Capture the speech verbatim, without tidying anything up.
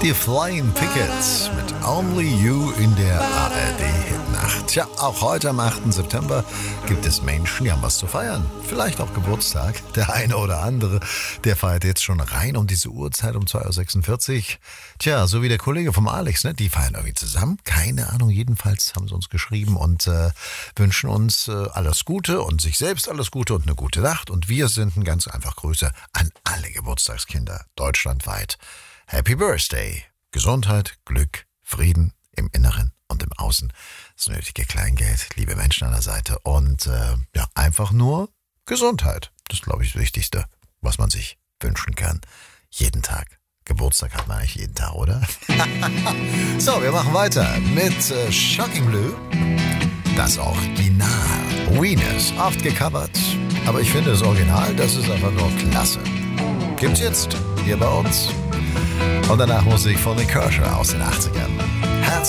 Die Flying Pickets mit Only You in der A R D-Hitnacht. Tja, auch heute am achten September gibt es Menschen, die haben was zu feiern. Vielleicht auch Geburtstag. Der eine oder andere, der feiert jetzt schon rein um diese Uhrzeit um zwei Uhr sechsundvierzig. Tja, so wie der Kollege vom Alex, ne? Die feiern irgendwie zusammen. Keine Ahnung, jedenfalls haben sie uns geschrieben und äh, wünschen uns äh, alles Gute und sich selbst alles Gute und eine gute Nacht. Und wir senden ganz einfach Grüße an alle Geburtstagskinder deutschlandweit. Happy Birthday! Gesundheit, Glück, Frieden im Inneren und im Außen. Das nötige Kleingeld, liebe Menschen an der Seite und äh, ja, einfach nur Gesundheit. Das ist, glaube ich, das Wichtigste, was man sich wünschen kann. Jeden Tag. Geburtstag hat man eigentlich jeden Tag, oder? So, wir machen weiter mit äh, Shocking Blue. Das Original. Venus, oft gecovert. Aber ich finde das Original, das ist einfach nur klasse. Gibt's jetzt hier bei uns. Und danach Musik von Nick Kershaw aus den achtzigern.